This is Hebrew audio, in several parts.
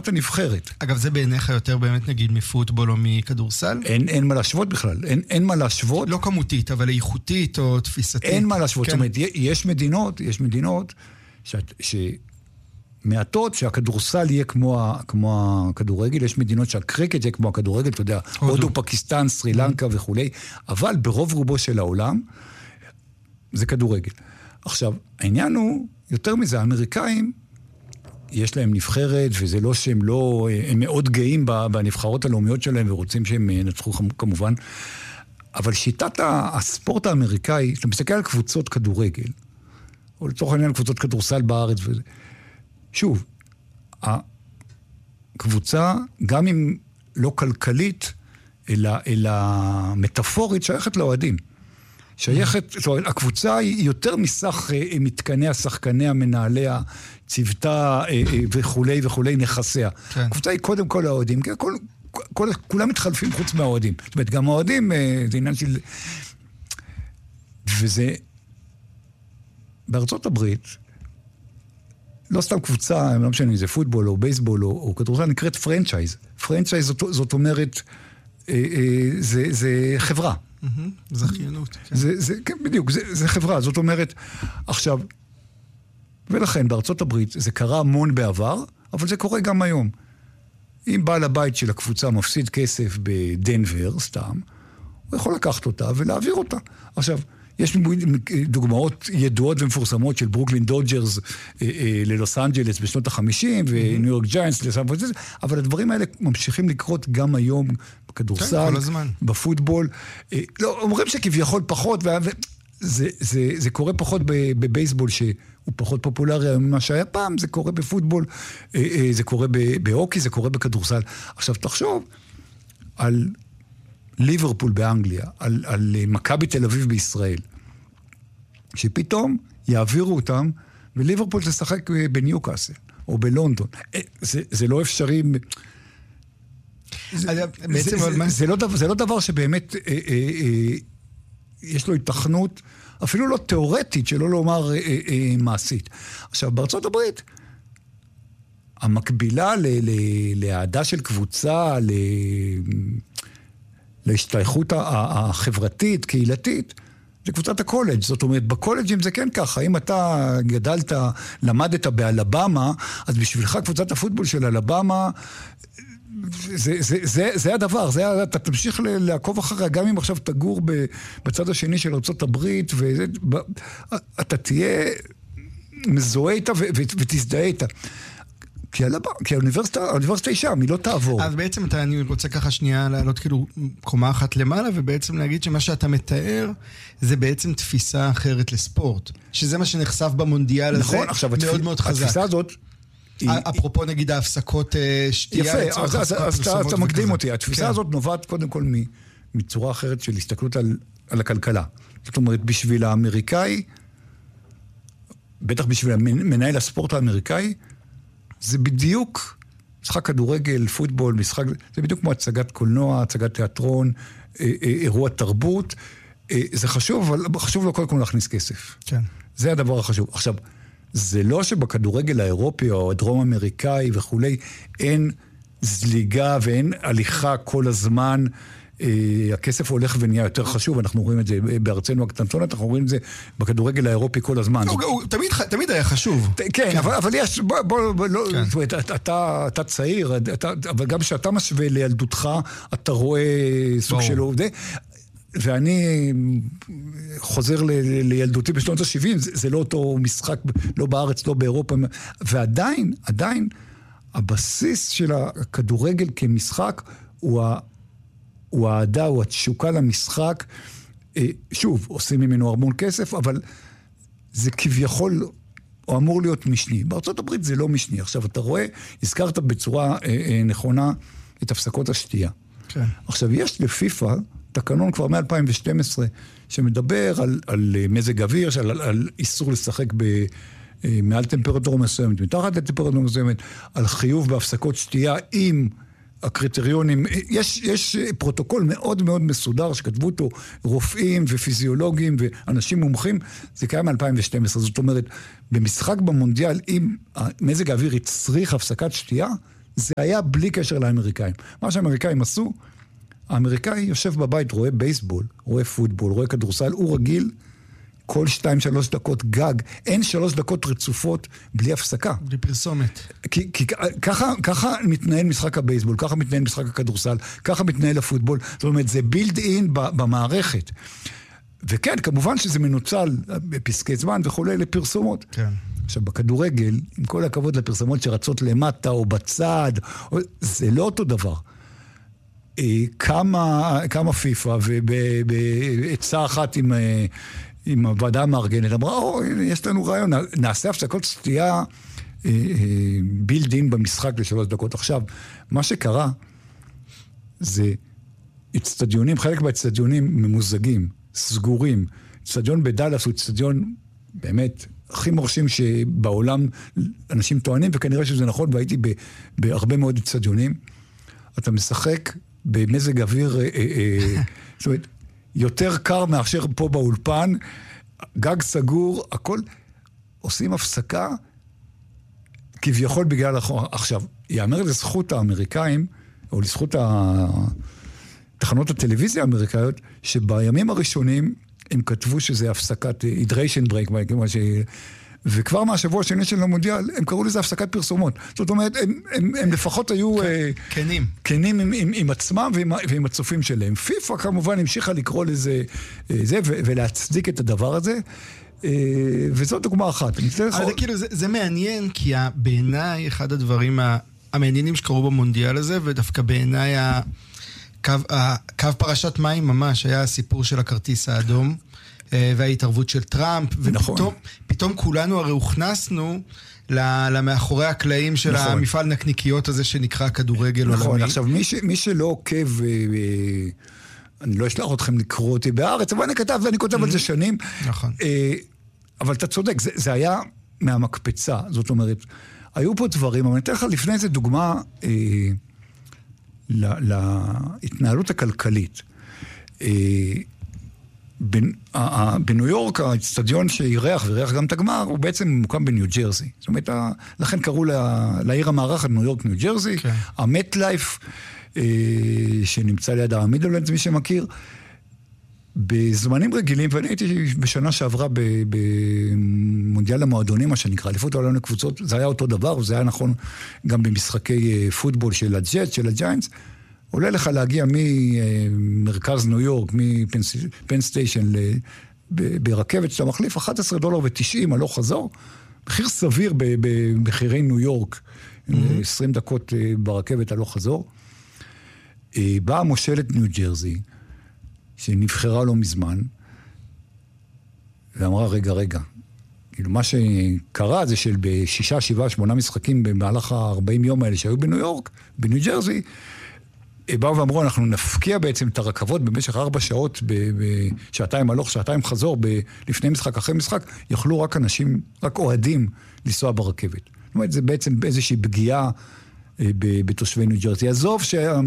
ברמת הנבחרת. אגב, זה בעיניך יותר באמת נגיד מפוטבול או מכדורסל? אין מה להשוות בכלל, אין מה להשוות. לא כמותית, אבל איכותית או תפיסתית. אין מה להשוות, זאת אומרת, יש מדינות מעטות שהכדורסל יהיה כמו הכדורגל, יש מדינות שהקריקט יהיה כמו הכדורגל, אתה יודע, הודו, פקיסטן, סרי לנקה וכו', אבל ברוב רובו של העולם, זה כדורגל. עכשיו, העניין הוא, יותר מזה, האמריקאים, יש להם נבחרת, וזה לא שהם לא, הם מאוד גאים בנבחרות הלאומיות שלהם, ורוצים שהם נצחו כמובן, אבל שיטת הספורט האמריקאי, אתה מסתכל על קבוצות כדורגל, או לצורך העניין קבוצות כדורסל בארץ וזה, שוב, הקבוצה, גם אם לא כלכלית, אלא מטאפורית, שייכת לאוהדים. הקבוצה היא יותר מסך מתקניה, שחקניה, מנהליה, צוותה וכולי וכולי, נכסיה. הקבוצה היא קודם כל האוהדים, כולם מתחלפים חוץ מהאוהדים. זאת אומרת, גם האוהדים, זה עניין של... וזה... בארצות הברית, לא סתם קבוצה, לא משנה, זה פוטבול או בייסבול או כדורסל, נקראת פרנצ'ייז. פרנצ'ייז זאת אומרת, זה חברה. זכיינות. כן, בדיוק, זה חברה. זאת אומרת, עכשיו, ולכן בארצות הברית זה קרה המון בעבר, אבל זה קורה גם היום. אם בעל הבית של הקבוצה מפסיד כסף בדנבר, סתם, הוא יכול לקחת אותה ולהעביר אותה. עכשיו, יש דוגמאות ידועות ומפורסמות של ברוקלין דודג'רס ללוס אנג'לס בשנות ה-50, וניו יורק ג'יינטס לסן פרנסיסקו, אבל הדברים האלה ממשיכים לקרות גם היום בכדורסל, בפוטבול. לא, אומרים שכביכול פחות, זה קורה פחות בבייסבול שהוא פחות פופולרי ממה שהיה פעם, זה קורה בפוטבול, זה קורה בהוקי, זה קורה בכדורסל. עכשיו תחשוב על ליברפול באנגליה, על מכבי תל אביב בישראל, שפתאום יעבירו אותם, וליברפול תשחק בניוקאסל, או בלונדון. זה לא אפשרי... זה לא דבר שבאמת יש לו התכנות, אפילו לא תיאורטית, שלא לומר מעשית. עכשיו, בארצות הברית, המקבילה להעדה של קבוצה, להשתייכות החברתית, קהילתית, זה קבוצת הקולג'. זאת אומרת, בקולג'ים זה כן ככה. אם אתה גדלת, למדת באלבמה, אז בשבילך קבוצת הפוטבול של אלבמה, זה הדבר. אתה תמשיך לעקוב אחריה, גם אם עכשיו תגור בצד השני של ארצות הברית, ואתה תהיה מזוהה איתה ותזדהה איתה. כי האוניברסיטה היא שם, היא לא תעבור. אז בעצם אני רוצה ככה שנייה לעלות כאילו קומה אחת למעלה, ובעצם להגיד שמה שאתה מתאר, זה בעצם תפיסה אחרת לספורט. שזה מה שנחשף במונדיאל הזה, מאוד מאוד חזק. התפיסה הזאת... אפרופו נגיד ההפסקות שתייה... יפה, אז אתה מקדים אותי. התפיסה הזאת נובעת קודם כל מצורה אחרת של הסתכלות על הכלכלה. זאת אומרת, בשביל האמריקאי, בטח בשביל מנהל הספורט האמריקאי, זה בדיוק משחק כדורגל, פוטבול, משחק, זה בדיוק כמו הצגת קולנוע, הצגת תיאטרון, אירוע תרבות. זה חשוב, אבל חשוב לו קודם כל להכניס כסף. כן. זה הדבר החשוב. עכשיו, זה לא שבכדורגל האירופי או הדרום אמריקאי וכולי, אין זליגה ואין הליכה כל הזמן, הכסף הולך ונהיה יותר חשוב, אנחנו רואים את זה בארצנו הקטנטונת, אנחנו רואים את זה בכדורגל האירופי כל הזמן. הוא תמיד היה חשוב. כן, אבל יש, זאת אומרת, אתה צעיר, אבל גם כשאתה משווה לילדותך, אתה רואה סוג של עובדה, ואני חוזר לילדותי בשנות ה-70, זה לא אותו משחק, לא בארץ, לא באירופה, ועדיין, הבסיס של הכדורגל כמשחק הוא העדה, הוא התשוקה למשחק, שוב, עושים ממנו המון כסף, אבל זה כביכול, הוא אמור להיות משני. בארצות הברית זה לא משני. עכשיו, אתה רואה, הזכרת בצורה נכונה את הפסקות השתייה. כן. עכשיו, יש לפיפה תקנון כבר מ-2012, שמדבר על מזג אוויר, על איסור לשחק מעל טמפרטורה מסוימת, מתחת לטמפרטורה מסוימת, על חיוב בהפסקות שתייה עם הקריטריונים. יש פרוטוקול מאוד מאוד מסודר, שכתבו אותו רופאים ופיזיולוגים ואנשים מומחים, זה קיים מ-2012. זאת אומרת, במשחק במונדיאל, אם מזג האוויר הצריך הפסקת שתייה, זה היה בלי קשר לאמריקאים. מה שהאמריקאים עשו, האמריקאי יושב בבית, רואה בייסבול, רואה פוטבול, רואה כדורסל, הוא רגיל כל 2-3 דקות גג, אין 3 דקות רצופות בלי הפסקה. בלי פרסומת. כי ככה מתנהל משחק הבייסבול, ככה מתנהל משחק הכדורסל, ככה מתנהל הפוטבול, זאת אומרת, זה בילד אין במערכת. וכן, כמובן שזה מנוצל בפסקי זמן וכולי לפרסומות. כן. עכשיו, בכדורגל, עם כל הכבוד לפרסומות שרצות למטה או בצד, זה לא אותו דבר. כמה פיפה, ובעצה אחת עם הוועדה המארגנת, אמרה, יש לנו רעיון, נעשה הפסקות סטייה בילדין במשחק ל3 דקות. עכשיו, מה שקרה, זה אצטדיונים, חלק מהאצטדיונים ממוזגים, סגורים. אצטדיון בדלס הוא אצטדיון באמת הכי מורשים שבעולם אנשים טוענים, וכנראה שזה נכון, והייתי בהרבה מאוד אצטדיונים. אתה משחק במזג אוויר, זאת אומרת, יותר קר מאשר פה באולפן, גג סגור, הכל, עושים הפסקה, כביכול בגלל עכשיו, יאמר לזכות האמריקאים, או לזכות תחנות הטלוויזיה האמריקאיות, שבימים הראשונים הם כתבו שזה הפסקת hydration break, וכבר מהשבוע השני של המונדיאל, הם קראו לזה הפסקת פרסומות. זאת אומרת, הם לפחות היו כנים עם עצמם ועם הצופים שלהם. פיפה כמובן המשיכה לקרוא לזה ולהצדיק את הדבר הזה, וזאת דוגמה אחת. זה מעניין, כי בעיניי אחד הדברים המעניינים שקרו במונדיאל הזה, ודווקא בעיניי קו פרשת מים ממש, היה הסיפור של הכרטיס האדום, וההתערבות של טראמפ, ופתאום כולנו הרי הוכנסנו למאחורי הקלעים של המפעל נקניקיות הזה שנקרא כדורגל עולמי. נכון, עכשיו מי שלא עוקב, אני לא אשלח אתכם לקרוא אותי בארץ, אבל אני כותב על זה שנים. נכון. אבל אתה צודק, זה היה מהמקפצה, זאת אומרת, היו פה דברים, אבל אני אתן לך לפני איזה דוגמה להתנהלות הכלכלית. בניו יורק, האצטדיון שאירח ואירח גם את הגמר, הוא בעצם מוקם בניו ג'רזי. זאת אומרת, לכן קראו לעיר המארחת ניו יורק, ניו ג'רזי, המט לייף, שנמצא ליד המידלנדס, מי שמכיר, בזמנים רגילים, ואני הייתי בשנה שעברה במונדיאל המועדונים, מה שנקרא, אליפות העולם לקבוצות, זה היה אותו דבר, וזה היה נכון גם במשחקי פוטבול של הג'ט, של הג'יינטס, עולה לך להגיע ממרכז ניו יורק, מפן סטיישן, ברכבת שאתה מחליף, $11.90 הלוך חזור, מחיר סביר במחירי ניו יורק, 20 דקות ברכבת הלוך חזור. באה מושלת ניו ג'רזי, שנבחרה לא מזמן, ואמרה, רגע, כאילו מה שקרה זה של ב6, 7, 8 משחקים במהלך ה-40 יום האלה שהיו בניו יורק, בניו ג'רזי, באו ואמרו, אנחנו נפקיע בעצם את הרכבות במשך 4 שעות, שעתיים הלוך, שעתיים חזור, לפני משחק, אחרי משחק, יכלו רק אנשים, רק אוהדים לנסוע ברכבת. זאת אומרת, זה בעצם איזושהי פגיעה בתושבי ניו ג'רזי. עזוב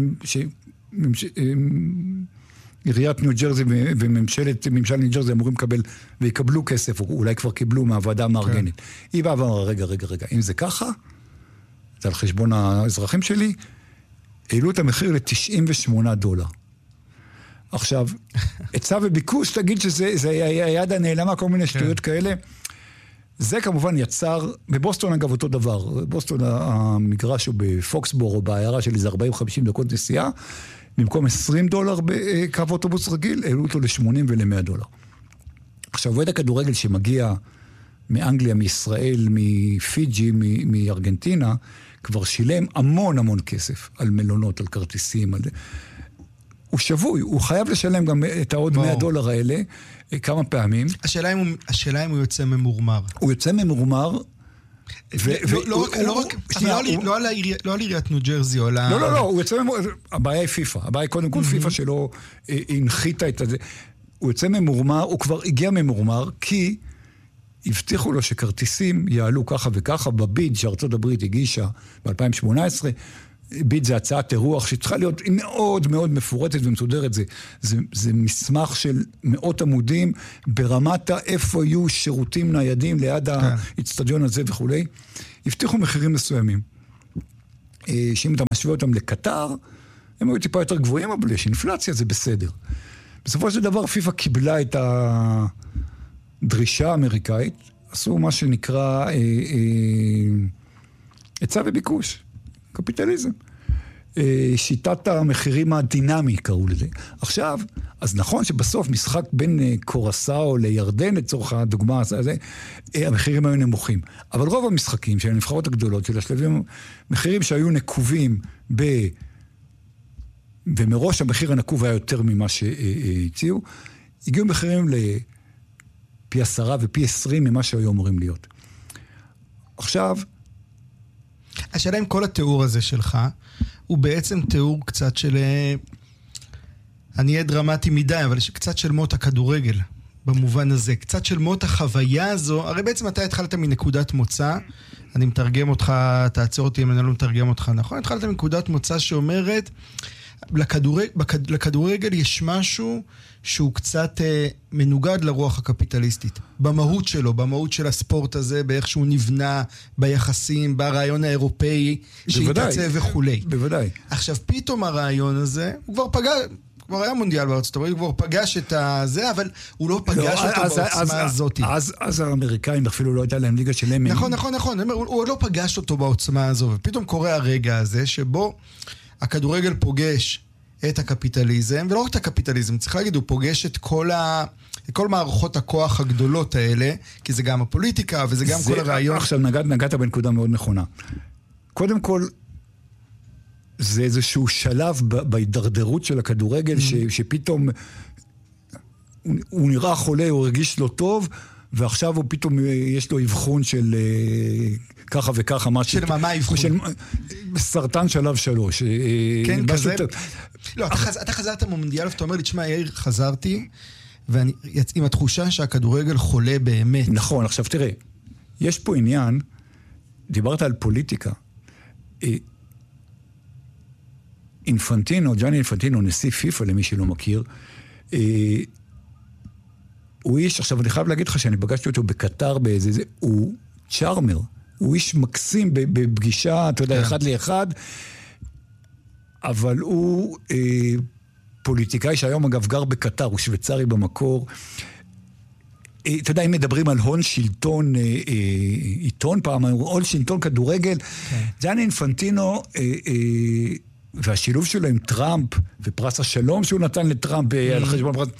עיריית ניו ג'רזי וממשל ניו ג'רזי אמורים לקבל, ויקבלו כסף, או אולי כבר קיבלו מהוועדה המארגנת. היא באה ואמרה, רגע, אם זה ככה, זה על חשבון האזרחים שלי, העלו את המחיר $98. עכשיו, היצע וביקוש, תגיד שזה היד הנעלמה, כל מיני שטויות כאלה. זה כמובן יצר, בבוסטון אגב אותו דבר, בבוסטון המגרש הוא בפוקסבור, או בעיירה של איזה 40-50 דקות נסיעה, במקום $20 בקו אוטובוס רגיל, העלו אותו ל$80 ול$100. עכשיו, עובד הכדורגל שמגיע מאנגליה, מישראל, מפיג'י, מארגנטינה, כבר שילם המון כסף על מלונות, על כרטיסים, הוא שבוי, הוא חייב לשלם גם את העוד $100 האלה כמה פעמים. השאלה אם הוא יוצא ממורמר. הוא יוצא ממורמר, לא על עיריית ניו ג'רזי, או לא, הוא יוצא ממורמר, הבעיה היא פיפה, הבעיה היא קודם כל פיפה שלא הנחיתה את זה. הוא יוצא ממורמר, הוא כבר הגיע ממורמר, כי הבטיחו לו שכרטיסים יעלו ככה וככה, בביד שארצות הברית הגישה ב-2018, ביד זה הצעת אירוח שצריכה להיות מאוד מאוד מפורטת ומסודרת, זה מסמך של מאות עמודים, ברמת איפה יהיו שירותים ניידים ליד האצטדיון הזה וכו'. הבטיחו מחירים מסוימים. שאם אתה משווה אותם לקטר, הם היו טיפה יותר גבוהים, אבל יש אינפלציה, זה בסדר. בסופו של דבר, פיפה קיבלה את הדרישה האמריקאית, עשו מה שנקרא היצע וביקוש, קפיטליזם. שיטת המחירים הדינמי, קראו לזה. עכשיו, אז נכון שבסוף משחק בין קורסאו לירדן, לצורך הדוגמה הזה, המחירים היו נמוכים. אבל רוב המשחקים של הנבחרות הגדולות, של השלבים, מחירים שהיו נקובים ומראש המחיר הנקוב היה יותר ממה שהציעו, הגיעו מחירים לפי 10 ופי 20 ממה שהיו אמורים להיות. עכשיו, השאלה אם כל התיאור הזה שלך, הוא בעצם תיאור קצת של, אני אהיה דרמטי מדי, אבל יש קצת של מות הכדורגל, במובן הזה. קצת של מות החוויה הזו, הרי בעצם אתה התחלת מנקודת מוצא, אני מתרגם אותך, תעצור אותי אם אני לא מתרגם אותך, נכון? התחלת מנקודת מוצא שאומרת, לכדורגל יש משהו שהוא קצת מנוגד לרוח הקפיטליסטית. במהות שלו, במהות של הספורט הזה, באיך שהוא נבנה, ביחסים, ברעיון האירופאי, שהתעצב וכולי. בוודאי. עכשיו, פתאום הרעיון הזה, הוא כבר כבר היה מונדיאל בארצות הברית, הוא כבר פגש את זה, אבל הוא לא פגש אותו בעוצמה הזאת. אז האמריקאים אפילו לא הייתה להם ליגה שלהם. נכון. הוא לא פגש אותו בעוצמה הזו, ופתאום קורה הרגע הזה, שבו הכדורגל פוגש את הקפיטליזם, ולא רק את הקפיטליזם, צריך להגיד, הוא פוגש את כל מערכות הכוח הגדולות האלה, כי זה גם הפוליטיקה, וזה גם כל הרעיון. עכשיו נגעת בנקודה מאוד נכונה. קודם כל, זה איזשהו שלב בהידרדרות של הכדורגל, שפתאום הוא נראה חולה, הוא הרגיש לא טוב, ועכשיו הוא פתאום יש לו אבחון של ככה וככה, של מה אבחון? סרטן שלב 3. כן, כזה. לא, אתה חזרת ממונדיאל, ואתה אומר לי, תשמע, יאיר, חזרתי, ואני עם התחושה שהכדורגל חולה באמת. נכון, עכשיו תראה, יש פה עניין, דיברת על פוליטיקה, ג'אני אינפנטינו, נשיא פיפה, למי שלא מכיר, הוא איש, עכשיו אני חייב להגיד לך שאני פגשתי אותו בקטר באיזה, הוא צ'ארמר, הוא איש מקסים בפגישה, אתה יודע, אחד לאחד, אבל הוא פוליטיקאי שהיום אגב גר בקטר, הוא שוויצרי במקור. אתה יודע, אם מדברים על הון שלטון, עיתון פעם, הון שלטון כדורגל, ג'אני אינפנטינו, והשילוב שלו עם טראמפ, ופרס השלום שהוא נתן לטראמפ על חשבון פרס,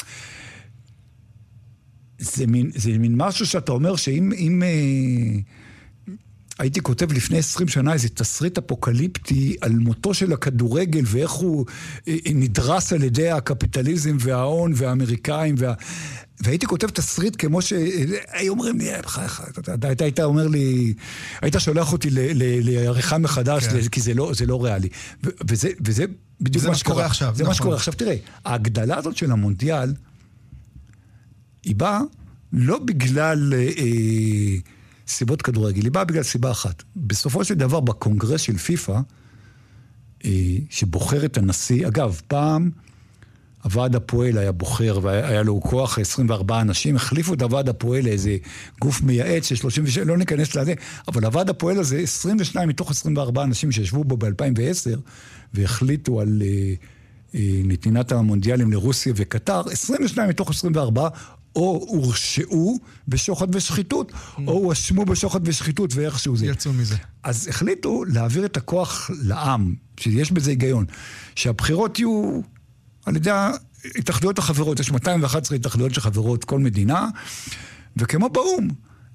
זה מין משהו שאתה אומר שאם הייתי כותב לפני 20 שנה איזה תסריט אפוקליפטי על מותו של הכדורגל ואיך הוא נדרס על ידי הקפיטליזם וההון והאמריקאים והייתי כותב תסריט כמו שהיו אומרים לי, היית אומר לי, היית שולח אותי לעריכה מחדש, כי זה לא ריאלי. וזה בדיוק מה שקורה עכשיו. זה מה שקורה עכשיו. תראה, ההגדלה הזאת של המונדיאל, היא באה לא בגלל סיבות כדורגל, היא באה בגלל סיבה אחת. בסופו של דבר, בקונגרס של פיפה, שבוחר את הנשיא, אגב, פעם הוועד הפועל היה בוחר, והיה לו כוח 24 אנשים, החליפו את הוועד הפועל לאיזה גוף מייעץ של 36, לא ניכנס לזה, אבל הוועד הפועל הזה, 22 מתוך 24 אנשים שישבו בו ב-2010, והחליטו על נתינת המונדיאלים לרוסיה וקטר, 22 מתוך 24, או הורשעו בשוחד ושחיתות, או הואשמו בשוחד ושחיתות, ואיכשהו זה. יצאו מזה. אז החליטו להעביר את הכוח לעם, שיש בזה היגיון, שהבחירות יהיו על ידי התאחדויות החברות, יש 211 התאחדויות של חברות, כל מדינה, וכמו באום,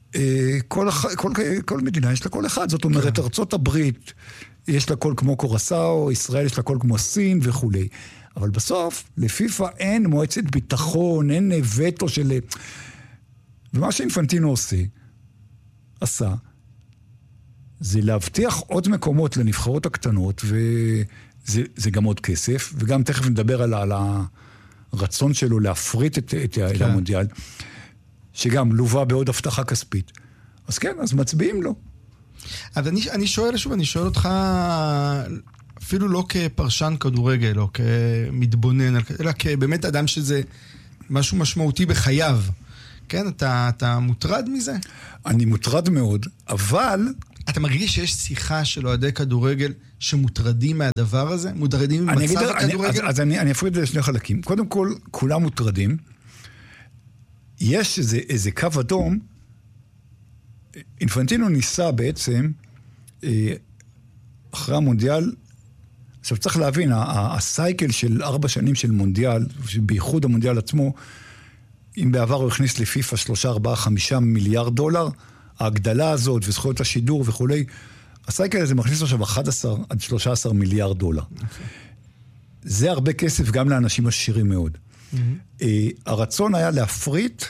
כל מדינה יש לה כל אחד, זאת אומרת, ארצות הברית, יש לה כל כמו קורסאו, ישראל יש לה כל כמו סין וכו'. אבל בסוף, לפיפה אין מועצת ביטחון, אין וטו של... ומה שאינפנטינו עשה, זה להבטיח עוד מקומות לנבחרות הקטנות, וזה גם עוד כסף, וגם תכף נדבר על הרצון שלו להפריט את המונדיאל, שגם לובה בעוד הבטחה כספית. אז כן, אז מצביעים לו. אז אני שואל אותך... אפילו לא כפרשן כדורגל, או כמתבונן, אלא כבאמת אדם שזה משהו משמעותי בחייו. כן? אתה מוטרד מזה? אני מוטרד מאוד, אבל... אתה מרגיש שיש שיחה של אוהדי כדורגל שמוטרדים מהדבר הזה? מוטרדים ממצב הכדורגל? אז אני אפריד את זה לשני חלקים. קודם כל, כולם מוטרדים. יש איזה קו אדום, אינפנטינו ניסה בעצם, אחרי המונדיאל, עכשיו צריך להבין, הסייקל של 4 שנים של מונדיאל, בייחוד המונדיאל עצמו, אם בעבר הוא הכניס לפיפה 3, 4, 5 מיליארד דולר, ההגדלה הזאת וזכויות השידור וכולי, הסייקל הזה מכניס עכשיו 11 עד 13 מיליארד דולר. זה הרבה כסף גם לאנשים עשירים מאוד. הרצון היה להפריט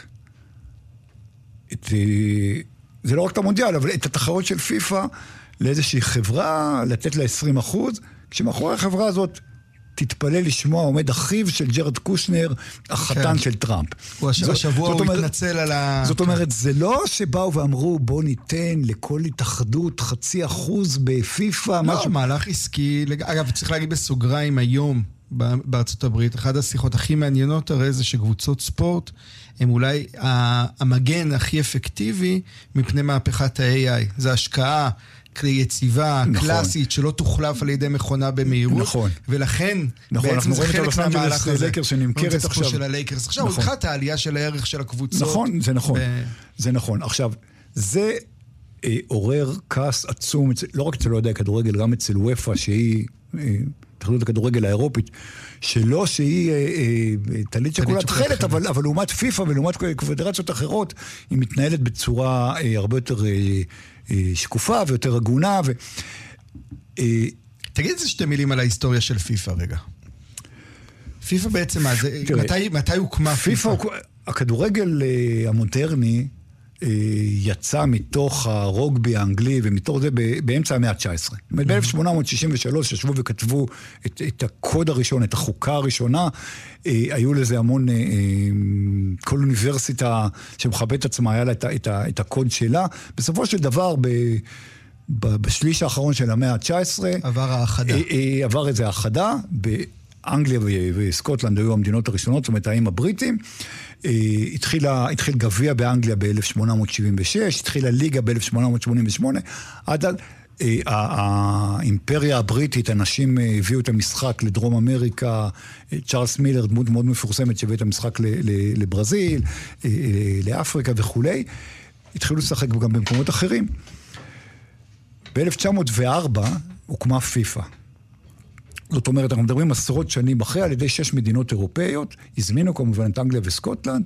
זה לא רק את המונדיאל, אבל את התחרות של פיפה לאיזושהי חברה, לתת לה 20%, כשמאחורי החברה הזאת תתפלא לשמוע, עומד אחיו של ג'רד קושנר, החתן של טראמפ. השבוע הוא התנצל על זאת אומרת, זה לא שבאו ואמרו, בוא ניתן לכל התאחדות 0.5% בפיפה. לא, מהלך עסקי, אגב, צריך להגיד בסוגריים היום, בארצות הברית, אחת השיחות הכי מעניינות הרי זה שקבוצות ספורט הם אולי המגן הכי אפקטיבי מפני מהפכת ה-AI. זה השקעה יציבה, קלאסית, שלא תוחלף על ידי מכונה במהירות. נכון. ולכן, בעצם זה חלק מהמהלך הזה. שנמכרת עכשיו. של הלייקרס. עכשיו, הוא התחלת העלייה של הערך של הקבוצות. נכון, זה נכון. זה נכון. עכשיו, זה עורר כעס עצום, לא רק אצל אוהדי הכדורגל, גם אצל וופא, שהיא התאחדות הכדורגל האירופית, שלא שהיא תלית שכולה תחלת, אבל לעומת פיפה ולעומת קונפדרציות אחרות, היא מתנהלת בצורה הרבה יותר שקופה ויותר הגונה. תגיד איזה 2 מילים על ההיסטוריה של פיפה רגע. פיפה בעצם, מתי הוקמה פיפה? הכדורגל המודרני יצא מתוך הרוגבי האנגלי ומתוך זה באמצע המאה ה-19. ב-1863 ישבו וכתבו את הקוד הראשון, את החוקה הראשונה, היו לזה המון, כל אוניברסיטה שמכבדת עצמה היה לה את הקוד שלה. בסופו של דבר, בשליש האחרון של המאה ה-19, עבר איזה האחדה, באנגליה וסקוטלנד היו המדינות הראשונות, זאת אומרת, האיים הבריטים, התחיל גביע באנגליה ב-1876, התחילה ליגה ב-1888, עד האימפריה הבריטית, אנשים הביאו את המשחק לדרום אמריקה, צ'ארלס מילר, דמות מאוד מפורסמת שהביא את המשחק לברזיל, לאפריקה וכולי, התחילו לשחק גם במקומות אחרים. ב-1904 הוקמה פיפה. זאת אומרת, אנחנו מדברים עשרות שנים אחרי, על ידי 6 מדינות אירופאיות, הזמינו כמובן את אנגליה וסקוטלנד,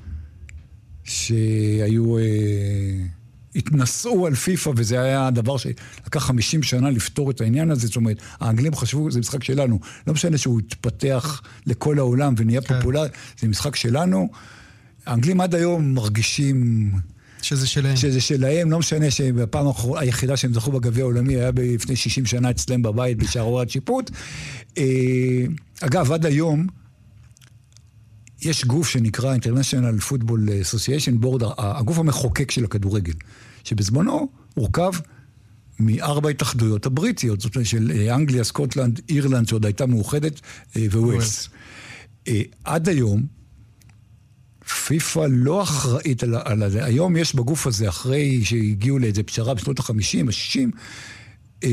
שהיו, התנסעו על פיפה, וזה היה דבר שלקח 50 שנה לפתור את העניין הזה, זאת אומרת, האנגלים חשבו, זה משחק שלנו, לא משנה שהוא התפתח לכל העולם ונהיה פופולרי, זה משחק שלנו, האנגלים עד היום מרגישים שזה שלהם, לא משנה שבפעם היחידה שהם זכו בגביע העולמי היה לפני 60 שנה אצלם בבית בשער השיפוט. אגב, עד היום יש גוף שנקרא International Football Association Board, הגוף המחוקק של הכדורגל, שבזמנו הורכב מ4 התאחדויות הבריטיות, זאת אומרת של אנגליה, סקוטלנד, אירלנד, שעוד הייתה מאוחדת, וווילס. עד היום, פיפה לא אחראית על זה. היום יש בגוף הזה, אחרי שהגיעו לאיזה פשרה בשנות ה-50, ה-60,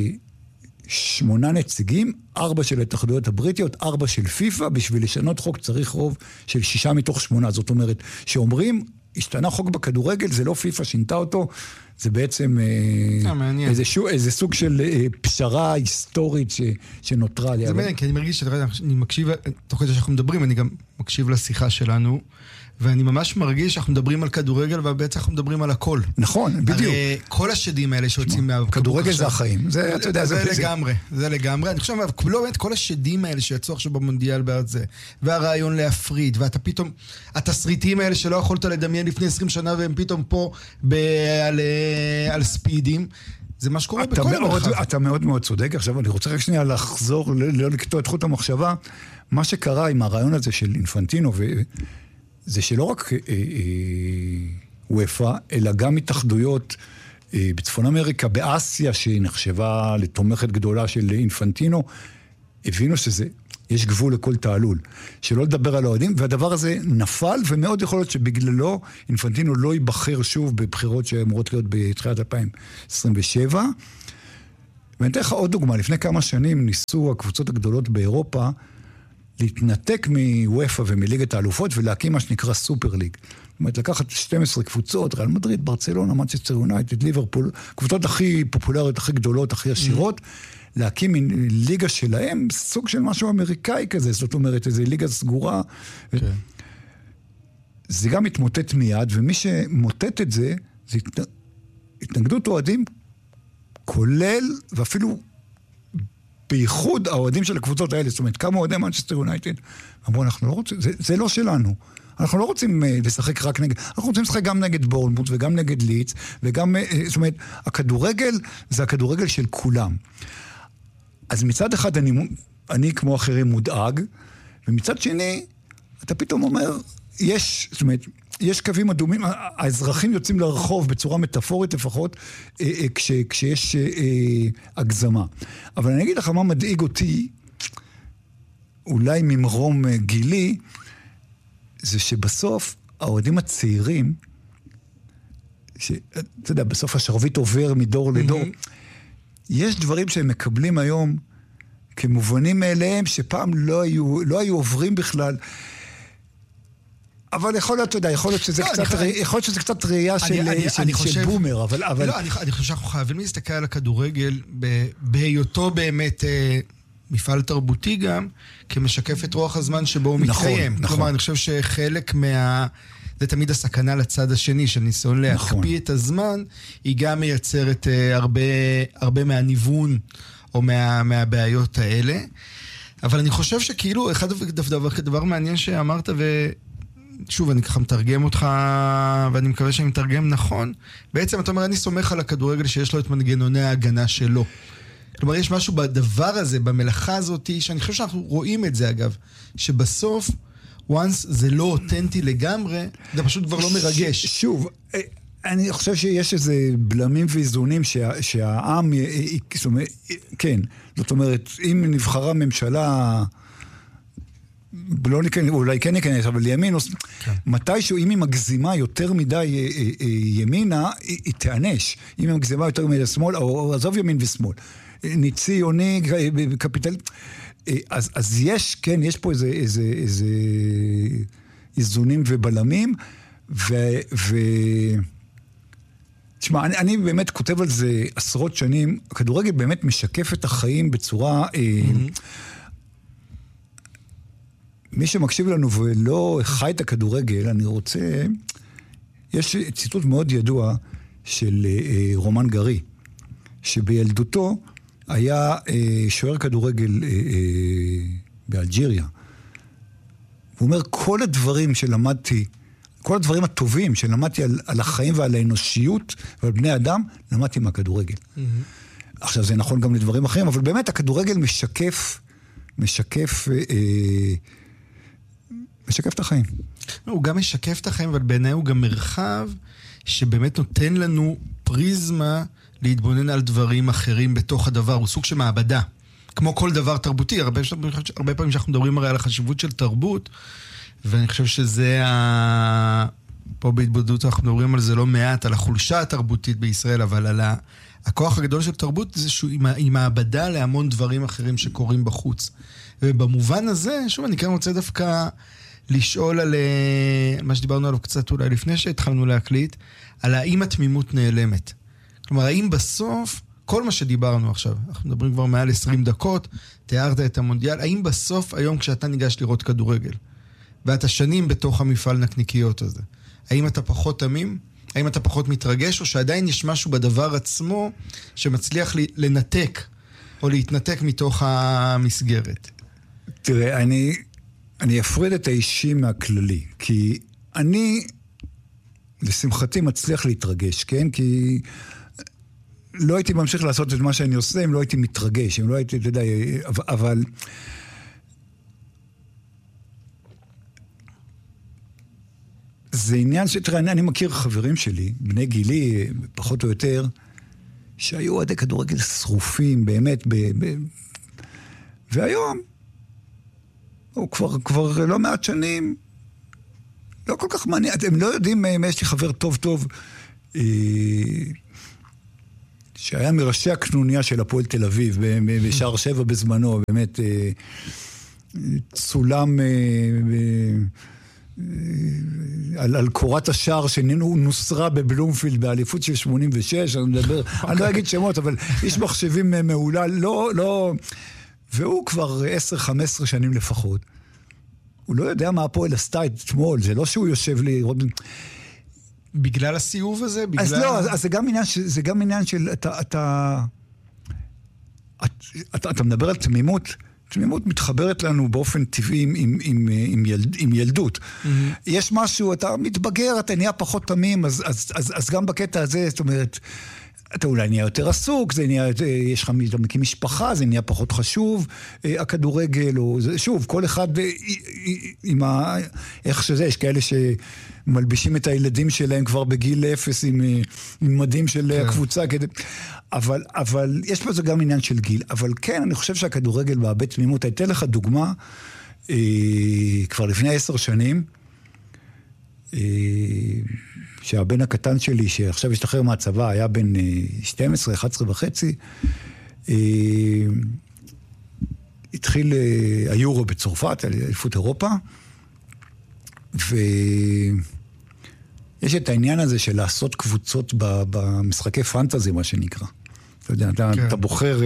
8 נציגים, 4 של התאחדויות הבריטיות, 4 של פיפה, בשביל לשנות חוק צריך רוב של 6 מתוך 8. זאת אומרת, שאומרים, השתנה חוק בכדורגל, זה לא פיפה שינתה אותו, זה בעצם איזה סוג של פשרה היסטורית שנותרה לי. זה מעניין, כי אני מרגיש שאני מקשיב, תוך כדי שאנחנו מדברים, אני גם מקשיב לשיחה שלנו, ואני ממש מרגיש שאנחנו מדברים על כדורגל, ובעצם אנחנו מדברים על הכל. נכון, בדיוק. כל השדים האלה שיוצאים כדורגל זה החיים. זה לגמרי, זה לגמרי. אני חושב, לא באמת, כל השדים האלה שיצאו עכשיו במונדיאל בעד זה, והרעיון להפריד, ואתה פתאום, התסריטים האלה שלא יכולת לדמיין לפני 20 שנה, והם פתאום פה על ספידים, זה מה שקורה בכל המרחב. אתה מאוד מאוד צודק. עכשיו, אני רוצה רק שנייה לחזור, לא לקטוע את חוט המחשבה. מה שקרה עם הרעיון הזה של אינפנטינו, זה שלא רק וופא, אלא גם התאחדויות בצפון אמריקה, באסיה, שהיא נחשבה לתומכת גדולה של אינפנטינו, הבינו יש גבול לכל תעלול, שלא לדבר על האוהדים, והדבר הזה נפל, ומאוד יכול להיות שבגללו אינפנטינו לא ייבחר שוב בבחירות שאמורות להיות בתחילת 2027, ואני אתן לך עוד דוגמה, לפני כמה שנים ניסו הקבוצות הגדולות באירופה להתנתק מוופא ומליגת האלופות ולהקים מה שנקרא סופר ליג. זאת אומרת, לקחת 12 קבוצות, ריאל מדריד, ברצלונה, מנצ'סטר יונייטד, ליברפול, קבוצות הכי פופולריות, הכי גדולות, הכי עשירות, להקים ליגה שלהם, סוג של משהו אמריקאי כזה, זאת אומרת, איזו ליגה סגורה. זה גם מתמוטט מיד, ומי שמוטט את זה, זה התנגדות אוהדים, כולל, ואפילו בייחוד האוהדים של הקבוצות האלה, זאת אומרת, כמה אוהדי מנצ'סטר יונייטד, אמרו, אנחנו לא רוצים, זה לא שלנו. אנחנו לא רוצים לשחק רק נגד, אנחנו רוצים לשחק גם נגד בורנמוט וגם נגד ליץ, וגם, זאת אומרת, הכדורגל זה הכדורגל של כולם. אז מצד אחד אני כמו אחרים מודאג, ומצד שני, אתה פתאום אומר, זאת אומרת, יש קווים אדומים, האזרחים יוצאים לרחוב בצורה מטאפורית לפחות, כשיש הגזמה. אבל אני אגיד לך מה מדאיג אותי, אולי ממרום גילי, זה שבסוף האוהדים הצעירים, אתה יודע, בסוף השרביט עובר מדור לדור, יש דברים שהם מקבלים היום כמובנים מאליהם, שפעם לא היו עוברים בכלל, אבל יכול להיות, אתה יודע, יכול להיות שזה קצת ראייה של בומר, אבל... לא, אני חושב שאנחנו חייבים להסתכל על הכדורגל בהיותו באמת מפעל תרבותי גם, כמשקף את רוח הזמן שבו הוא מתקיים. כלומר, אני חושב שחלק זה תמיד הסכנה לצד השני, של ניסיון להקפיא את הזמן, היא גם מייצרת הרבה מהניוון, או מהבעיות האלה. אבל אני חושב שכאילו, אחד דבר מעניין שאמרת, שוב, אני ככה מתרגם אותך, ואני מקווה שאני מתרגם נכון. בעצם אתה אומר, אני סומך על הכדורגל שיש לו את מנגנוני ההגנה שלו. כלומר, יש משהו בדבר הזה, במלאכה הזאת, שאני חושב שאנחנו רואים את זה, אגב, שבסוף, once זה לא אותנטי לגמרי, זה פשוט כבר לא מרגש. שוב, אני חושב שיש איזה בלמים ואיזונים שהעם, כן, זאת אומרת, אם נבחרה ממשלה... אולי כן ניכנס, אבל לימין, מתישהו, אם היא מגזימה יותר מדי ימינה, היא תענש. אם היא מגזימה יותר מדי שמאל, או עזוב ימין ושמאל. ניצי, יוני, קפיטל. אז יש, כן, יש פה איזה איזונים ובלמים, תשמע, אני באמת כותב על זה עשרות שנים, הכדורגל באמת משקף את החיים בצורה... מי שמקשיב לנו ולא חי את הכדורגל, אני רוצה... יש ציטוט מאוד ידוע של רומן גרי, שבילדותו היה שוער כדורגל באלג'יריה. הוא אומר, כל הדברים שלמדתי, כל הדברים הטובים שלמדתי על החיים ועל האנושיות ועל בני אדם, למדתי מהכדורגל. עכשיו, זה נכון גם לדברים אחרים, אבל באמת הכדורגל משקף את החיים. הוא גם משקף את החיים, אבל בעיניי הוא גם מרחב שבאמת נותן לנו פריזמה להתבונן על דברים אחרים בתוך הדבר. הוא סוג של מעבדה. כמו כל דבר תרבותי. הרבה פעמים שאנחנו מדברים הרי על החשיבות של תרבות, ואני חושב שזה פה בהתבודדות אנחנו מדברים על זה לא מעט, על החולשה התרבותית בישראל, אבל על הכוח הגדול של תרבות זה שהיא מעבדה להמון דברים אחרים שקורים בחוץ. ובמובן הזה, שוב, אני כן רוצה דווקא לשאול על מה שדיברנו עליו קצת אולי לפני שהתחלנו להקליט, על האם התמימות נעלמת. כלומר, האם בסוף, כל מה שדיברנו עכשיו, אנחנו מדברים כבר מעל 20 דקות, תיארת את המונדיאל, האם בסוף היום כשאתה ניגש לראות כדורגל, ואתה שנים בתוך המפעל נקניקיות הזה, האם אתה פחות תמים? האם אתה פחות מתרגש? או שעדיין יש משהו בדבר עצמו שמצליח לנתק, או להתנתק מתוך המסגרת? תראה, אני אפריד את האישי מהכללי, כי אני, לשמחתי, מצליח להתרגש, כן? כי לא הייתי ממשיך לעשות את מה שאני עושה, אם לא הייתי מתרגש, אם לא הייתי, אתה יודע, אבל... זה עניין שתראה, אני מכיר חברים שלי, בני גילי, פחות או יותר, שהיו עדי כדורגל שרופים, באמת, והיום, הוא כבר לא מעט שנים, לא כל כך מעניין, אתם לא יודעים, יש לי חבר טוב, שהיה מראשי הקנוניה של הפועל תל אביב, בשער 7 בזמנו, באמת צולם על קורת השער שנוסרה בבלומפילד באליפות של 86, אני לא אגיד שמות, אבל איש מחשבים מעולה, לא, והוא כבר 10-15 שנים לפחות. הוא לא יודע מה הפועל עשתה אתמול, זה לא שהוא יושב לראות... בגלל הסיוב הזה? אז לא, אז זה גם עניין של, אתה מדבר על תמימות, תמימות מתחברת לנו באופן טבעי עם ילדות. יש משהו, אתה מתבגר, אתה נהיה פחות תמים, אז גם בקטע הזה, זאת אומרת, אתה אולי נהיה יותר עסוק, יש לך מקים משפחה, זה נהיה פחות חשוב, הכדורגל, שוב, כל אחד עם איך שזה, יש כאלה שמלבישים את הילדים שלהם כבר בגיל 0 עם מדים של הקבוצה, אבל יש פה זה גם עניין של גיל, אבל כן, אני חושב שהכדורגל בהיבט תמימות, הייתה לך דוגמה, כבר לפני 10 שנים, שהבן הקטן שלי, שעכשיו השתחרר מהצבא, היה בן 12, 11 וחצי, התחיל היורו בצרפת, אליפות אירופה, ויש את העניין הזה של לעשות קבוצות במשחקי פנטזי, מה שנקרא. אתה יודע, אתה בוחר,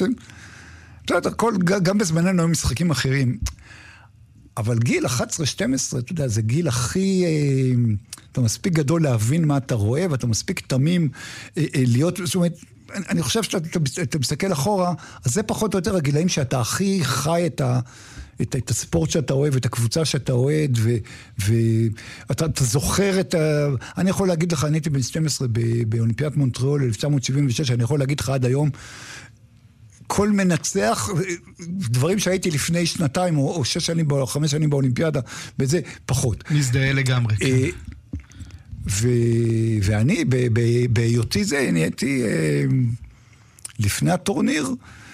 גם בזמננו היו משחקים אחרים, אבל גיל 11-12, אתה יודע, זה גיל הכי... אתה מספיק גדול להבין מה אתה רואה, ואתה מספיק תמים להיות... זאת אומרת, אני חושב שאתה מסתכל אחורה, אז זה פחות או יותר הגילאים שאתה הכי חי את הספורט שאתה אוהב, את הקבוצה שאתה אוהד, ואתה זוכר את ה... אני יכול להגיד לך, אני הייתי בן 12 באולימפיאדת מונטריאול 1976, אני יכול להגיד לך עד היום, כל מנצח, דברים שהייתי לפני 2 או 6 שנים או 5 שנים באולימפיאדה, בזה פחות. מזדהה לגמרי. ואני, בהיותי זה, נהייתי לפני הטורניר,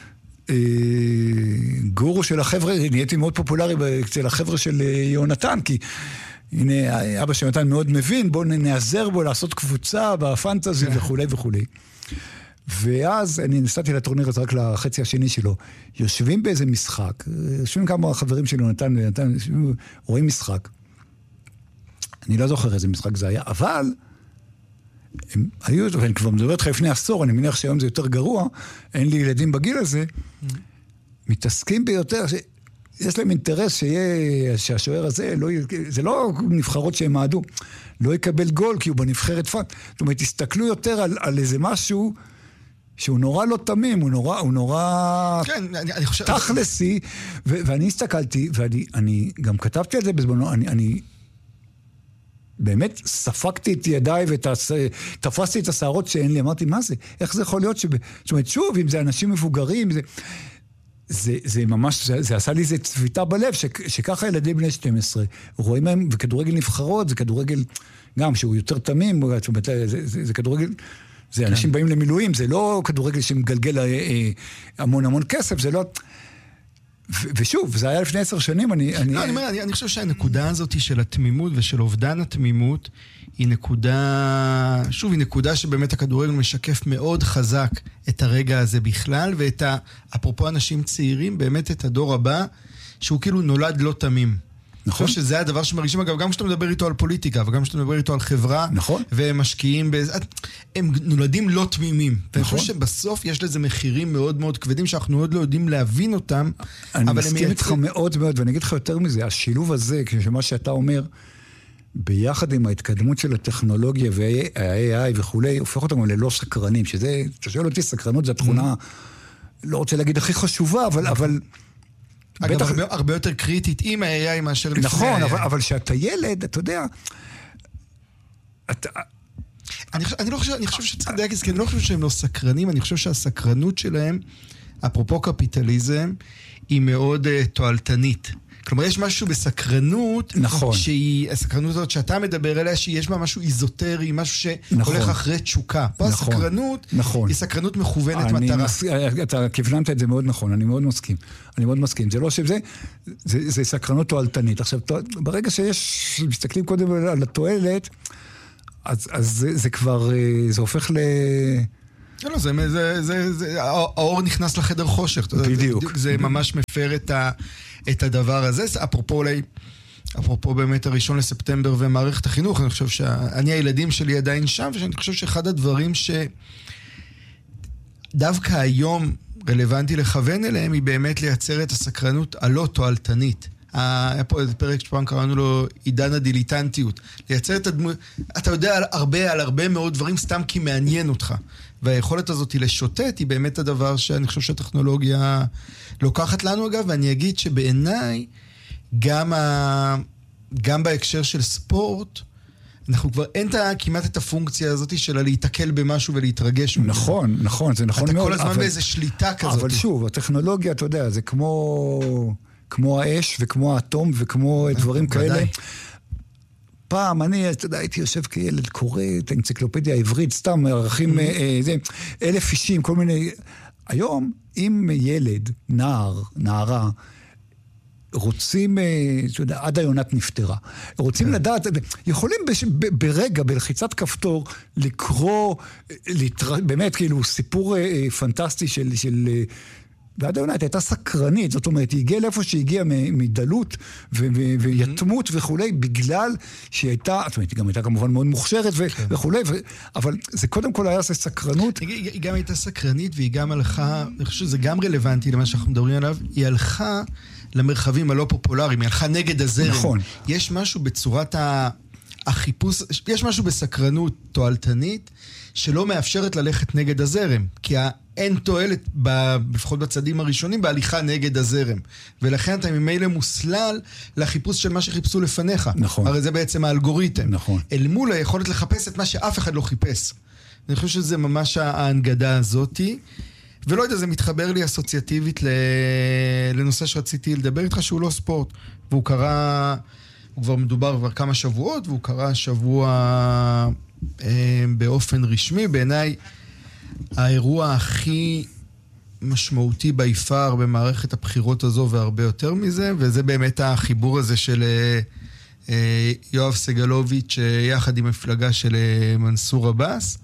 גורו של החבר'ה, נהייתי מאוד פופולרי אצל החבר'ה של יונתן, כי הנה, אבא של יונתן מאוד מבין, בואו נעזר בו לעשות קבוצה בפנטזי וכו' וכו'. ואז אני נסעתי לטורניר רק לחצי השני שלו. יושבים באיזה משחק, יושבים כמה חברים של יונתן, רואים משחק. אני לא זוכר איזה משחק זה היה, אבל הם היו, ואני כבר מדבר איתך לפני עשור, אני מניח שהיום זה יותר גרוע, אין לי ילדים בגיל הזה, מתעסקים ביותר, יש להם אינטרס שהשוער הזה, זה לא נבחרות שהם מעדו, לא יקבל גול, כי הוא בנבחרת פאט. זאת אומרת, תסתכלו יותר על איזה משהו שהוא נורא לא תמים, הוא נורא תכלסי, ואני הסתכלתי, ואני גם כתבתי על זה בזמנו, אני באמת ספקתי את ידיי ותפסתי את השערות שאין לי, אמרתי, מה זה? איך זה יכול להיות זאת אומרת, שוב, אם זה אנשים מבוגרים, זה ממש, זה עשה לי איזה צביטה בלב, שככה ילדים בני 12, רואים מהם, וכדורגל נבחרות, זה כדורגל גם שהוא יותר תמים, זאת אומרת, זה כדורגל, זה אנשים באים למילואים, זה לא כדורגל שמגלגל המון כסף, זה לא... ושוב, זה היה לפני 10 שנים, אני חושב שהנקודה הזאת של התמימות ושל אובדן התמימות, היא נקודה, שוב, היא נקודה שבאמת הכדורגל משקף מאוד חזק את הרגע הזה בכלל, ואת אפרופו אנשים צעירים, באמת את הדור הבא, שהוא כאילו נולד לא תמים. נכון. אני חושב שזה הדבר שמרגישים, אגב, גם כשאתה מדבר איתו על פוליטיקה, וגם כשאתה מדבר איתו על חברה, נכון. והם משקיעים, הם נולדים לא תמימים. נכון. ואני חושב שבסוף יש לזה מחירים מאוד מאוד כבדים, שאנחנו עוד לא יודעים להבין אותם. אני מסכים איתך מאוד מאוד, ואני אגיד לך יותר מזה, השילוב הזה, כשמה שאתה אומר, ביחד עם ההתקדמות של הטכנולוגיה וה-AI וכולי, הופך אותם ללא סקרנים, שזה, אתה שואל אותי, סקרנות זו התכונה, לא רוצה להגיד הכי חשובה, אבל אגב, הרבה יותר קריטית עם ה-AI מאשר לפני. נכון, אבל שאתה ילד, אתה יודע... אני חושב שצריך לדייק, כי אני לא חושב שהם לא סקרנים, אני חושב שהסקרנות שלהם, אפרופו קפיטליזם, היא מאוד תועלתנית. כלומר, יש משהו בסקרנות, נכון. שהיא, הסקרנות הזאת שאתה מדבר עליה, שיש בה משהו איזוטרי, משהו שהולך אחרי תשוקה. פה הסקרנות היא סקרנות מכוונת מטרה. אתה כיוונת את זה מאוד נכון, אני מאוד מסכים. זה לא שזה, זה סקרנות תועלתנית. עכשיו, ברגע שיש, מסתכלים קודם על התועלת, אז זה כבר, זה הופך ל... לא, האור נכנס לחדר חושך. בדיוק. זה ממש מפר את הדבר הזה. אפרופו באמת הראשון לספטמבר ומערכת החינוך, אני חושב שאני הילדים שלי עדיין שם, ואני חושב שאחד הדברים שדווקא היום רלוונטי לכוון אליהם, היא באמת לייצר את הסקרנות הלא תועלתנית. היה פה איזה פרק שפעם קראנו לו עידן הדיליטנטיות. לייצר את הדמות, אתה יודע על הרבה מאוד דברים סתם כי מעניין אותך. והיכולת הזאת היא לשוטט, היא באמת הדבר שאני חושב שהטכנולוגיה לוקחת לנו אגב, ואני אגיד שבעיניי, גם בהקשר של ספורט, אנחנו כבר אין כמעט את הפונקציה הזאת של להתקל במשהו ולהתרגש. נכון, זה נכון מאוד. אתה כל הזמן באיזה שליטה כזאת. אבל שוב, הטכנולוגיה, אתה יודע, זה כמו האש וכמו האטום וכמו דברים כאלה. פעם אתה יודע, הייתי יושב כילד, קורא את האנציקלופדיה העברית, סתם ערכים, 1,000 אישים, כל מיני. היום, אם ילד, נערה, רוצים, עד היונת נפטרה, רוצים לדעת, יכולים ברגע, בלחיצת כפתור, לקרוא, באמת כאילו סיפור פנטסטי של ועד היונת הייתה סקרנית, זאת אומרת, היא הגיעה לאיפה שהיא הגיעה מדלות ויתמות וכולי, בגלל שהיא הייתה, זאת אומרת, היא גם הייתה כמובן מאוד מוכשרת וכולי, אבל זה קודם כל היה סקרנות. היא גם הייתה סקרנית והיא גם הלכה, אני חושב שזה גם רלוונטי למה שאנחנו מדברים עליו, היא הלכה למרחבים הלא פופולריים, היא הלכה נגד הזרם. נכון. יש משהו בצורת החיפוש, יש משהו בסקרנות תועלתנית, שלא מאפשרת ללכת נגד הזרם, כי אין תועלת, לפחות בצדים הראשונים, בהליכה נגד הזרם. ולכן אתה ממילא מוסלל לחיפוש של מה שחיפשו לפניך. נכון. הרי זה בעצם האלגוריתם. נכון. אל מול היכולת לחפש את מה שאף אחד לא חיפש. אני חושב שזה ממש ההנגדה הזאת. ולא יודע, זה מתחבר לי אסוציאטיבית לנושא שרציתי לדבר איתך, שהוא לא ספורט. והוא קרה, הוא כבר מדובר כבר כמה שבועות, והוא קרה שבוע באופן רשמי. בעיניי, האירוע הכי משמעותי ביפר במערכת הבחירות הזו והרבה יותר מזה, וזה באמת החיבור הזה של יואב סגלוביץ' יחד עם מפלגה של מנסור עבאס,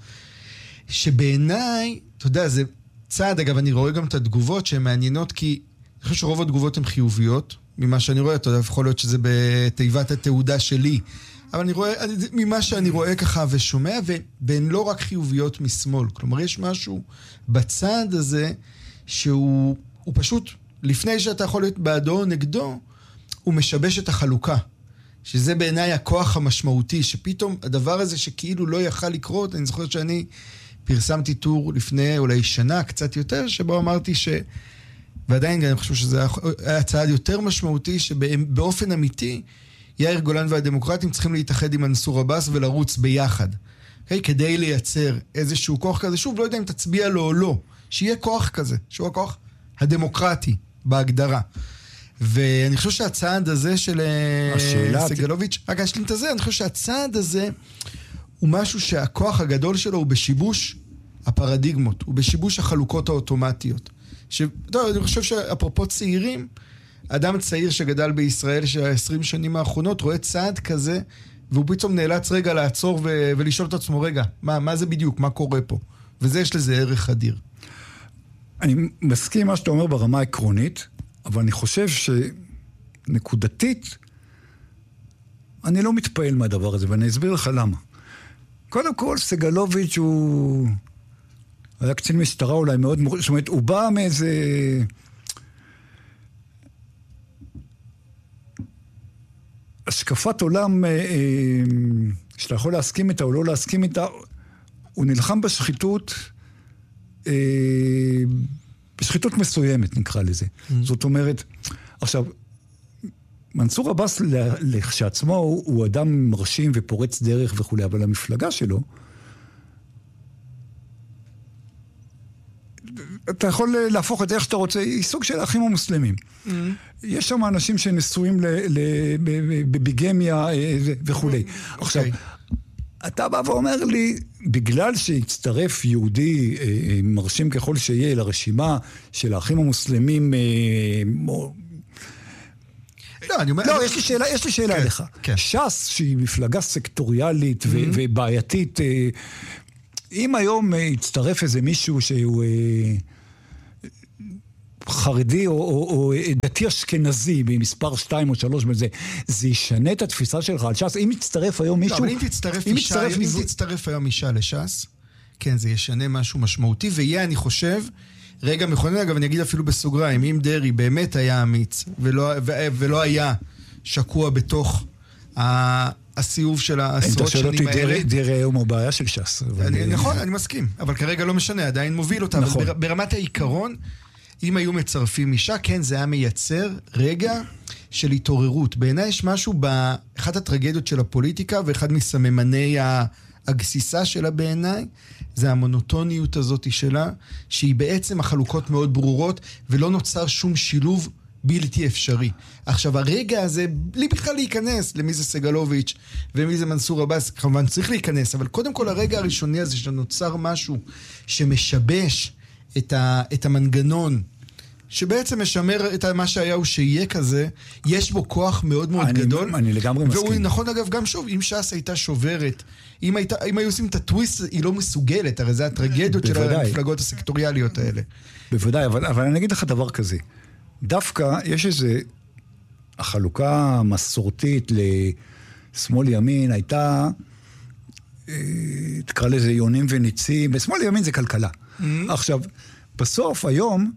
שבעיניי, אתה יודע, זה צעד, אגב, אני רואה גם את התגובות שהן מעניינות, כי אני חושב שרוב התגובות הן חיוביות, ממה שאני רואה, אתה יודע, יכול להיות שזה בתיבת התעודה שלי, אבל אני רואה, ממה שאני רואה ככה ושומע, והן לא רק חיוביות משמאל. כלומר, יש משהו בצד הזה, שהוא פשוט, לפני שאתה יכול להיות בעדו או נגדו, הוא משבש את החלוקה. שזה בעיניי הכוח המשמעותי, שפתאום הדבר הזה שכאילו לא יכל לקרות, אני זוכר שאני פרסמתי טור לפני אולי שנה, קצת יותר, שבו אמרתי ועדיין אני חושב שזה היה צעד יותר משמעותי, שבאופן אמיתי, יאיר גולן והדמוקרטים צריכים להתאחד עם מנסור עבאס ולרוץ ביחד. כדי לייצר איזשהו כוח כזה, שוב, לא יודע אם תצביע לו או לא, שיהיה כוח כזה, שהוא הכוח הדמוקרטי בהגדרה. ואני חושב שהצעד הזה של סגלוביץ', רק אשלים את זה, אני חושב שהצעד הזה הוא משהו שהכוח הגדול שלו הוא בשיבוש הפרדיגמות, הוא בשיבוש החלוקות האוטומטיות. אני חושב שאפרופו צעירים, אדם צעיר שגדל בישראל שה-20 שנים האחרונות רואה צעד כזה, והוא פתאום נאלץ רגע לעצור ולשאול את עצמו, רגע, מה זה בדיוק, מה קורה פה? וזה יש לזה ערך אדיר. אני מסכים מה שאתה אומר ברמה העקרונית, אבל אני חושב שנקודתית, אני לא מתפעל מהדבר הזה, ואני אסביר לך למה. קודם כל, סגלוביץ' הוא היה קצין משטרה אולי מאוד, זאת אומרת, הוא בא מאיזה השקפת עולם שאתה יכול להסכים איתה או לא להסכים איתה, הוא נלחם בשחיתות, בשחיתות מסוימת נקרא לזה. זאת אומרת, עכשיו, מנסור עבאס לכשעצמו הוא אדם מרשים ופורץ דרך וכו', אבל המפלגה שלו, אתה יכול להפוך את איך שאתה רוצה, היא סוג של האחים המוסלמים. יש שם אנשים שנשואים בביגמיה וכו'. עכשיו, אתה בא ואומר לי, בגלל שהצטרף יהודי מרשים ככל שיהיה לרשימה של האחים המוסלמים, לא, יש לי שאלה אליך. ש"ס, שהיא מפלגה סקטוריאלית ובעייתית, אם היום יצטרף איזה מישהו שהוא חרדי או דתי אשכנזי במספר 2 או 3 בזה, זה ישנה את התפיסה שלך על ש"ס? אם יצטרף היום מישהו... אבל אם תצטרף היום אישה לש"ס, כן, זה ישנה משהו משמעותי, ויהיה, אני חושב, רגע מכונן, אגב, אני אגיד אפילו בסוגריים, אם דרי באמת היה אמיץ, ולא היה שקוע בתוך הסיוב של העשרות שנים האלה. דרי היום הוא בעיה של ש"ס. נכון, אני מסכים, אבל כרגע לא משנה, עדיין מוביל אותה. ברמת העיקרון, אם היו מצרפים אישה, כן, זה היה מייצר רגע של התעוררות. בעיניי יש משהו באחת הטרגדיות של הפוליטיקה, ואחד מסממני הגסיסה שלה בעיניי, זה המונוטוניות הזאת שלה, שהיא בעצם החלוקות מאוד ברורות, ולא נוצר שום שילוב בלתי אפשרי. עכשיו, הרגע הזה, בלי בכלל להיכנס למי זה סגלוביץ' ומי זה מנסור עבאס, כמובן צריך להיכנס, אבל קודם כל הרגע הראשוני הזה שנוצר משהו שמשבש את המנגנון, שבעצם משמר את מה שהיה הוא שיהיה כזה, יש בו כוח מאוד מאוד גדול. אני לגמרי מסכים. והוא נכון אגב גם שוב, אם ש"ס הייתה שוברת, אם היו עושים את הטוויסט, היא לא מסוגלת, הרי זה הטרגדיות של המפלגות הסקטוריאליות האלה. בוודאי, אבל אני אגיד לך דבר כזה. דווקא יש איזה, החלוקה המסורתית לשמאל ימין הייתה, תקרא לזה יונים וניצים, בשמאל ימין זה כלכלה. עכשיו, בסוף היום,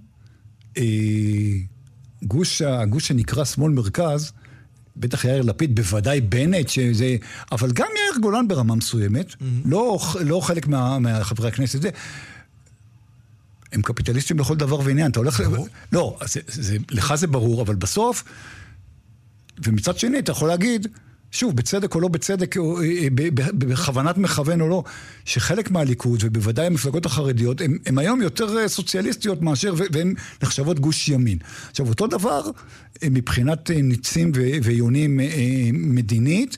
הגוש שנקרא שמאל מרכז, בטח יאיר לפיד, בוודאי בנט, שזה, אבל גם יאיר גולן ברמה מסוימת, לא חלק מהחברי הכנסת, זה, הם קפיטליסטים לכל דבר ועניין, אתה הולך... לא, לך זה ברור, אבל בסוף, ומצד שני, אתה יכול להגיד, שוב, בצדק או לא בצדק, בכוונת מכוון או לא, שחלק מהליכוד, ובוודאי המפלגות החרדיות, הם היום יותר סוציאליסטיות מאשר, והן נחשבות גוש ימין. עכשיו, אותו דבר, מבחינת ניצים ויונים מדינית,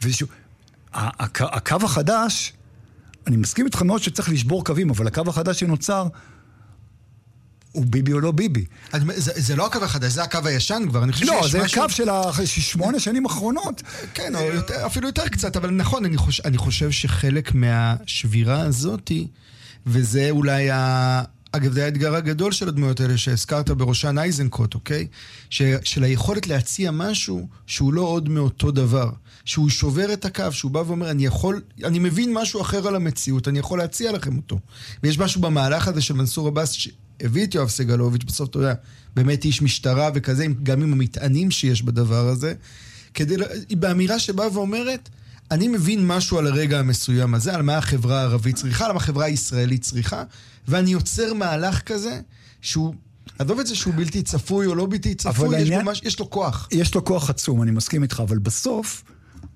הקו החדש, אני מסכים איתך מאוד שצריך לשבור קווים, אבל הקו החדש שנוצר, הוא ביבי או לא ביבי. זה לא הקו החדש, זה הקו הישן כבר. לא, זה הקו של 8 שנים האחרונות. כן, אפילו יותר קצת, אבל נכון, אני חושב שחלק מהשבירה הזאת, וזה אולי אגב, זה האתגר הגדול של הדמויות האלה שהזכרת בראשן אייזנקוט, אוקיי? של היכולת להציע משהו שהוא לא עוד מאותו דבר. שהוא שובר את הקו, שהוא בא ואומר, אני מבין משהו אחר על המציאות, אני יכול להציע לכם אותו. ויש משהו במהלך הזה של מנסור עבאס שהביא את יואב סגלוביץ', בסוף אתה יודע, באמת איש משטרה וכזה, גם עם המטענים שיש בדבר הזה, באמירה שבאה ואומרת, אני מבין משהו על הרגע המסוים הזה, על מה החברה הערבית צריכה, על מה החברה הישראלית צריכה, ואני יוצר מהלך כזה, שהוא, עזוב את זה שהוא בלתי צפוי או לא בלתי צפוי, יש לו כוח. יש לו כוח עצום, אני מסכים איתך, אבל בסוף,